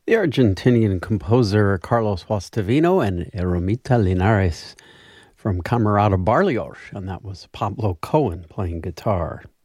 The Argentinian composer Carlos Guastavino and Ermita Linares from Camerata Barrios, and that was Pablo Cohen playing guitar.